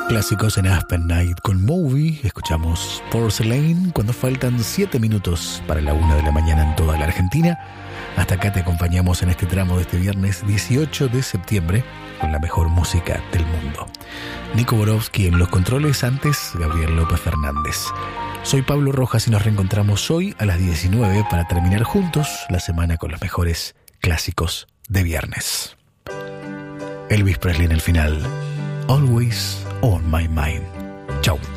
Clásicos en Aspen Night con Movie. Escuchamos Porcelain cuando faltan 7 minutos para la 1 de la mañana en toda la Argentina. Hasta acá te acompañamos en este tramo de este viernes 18 de septiembre con la mejor música del mundo. Nico Borowski en los controles, antes Gabriel López Fernández. Soy Pablo Rojas y nos reencontramos hoy a las 19 para terminar juntos la semana con los mejores clásicos de viernes. Elvis Presley en el final. Always on my mind. Chau.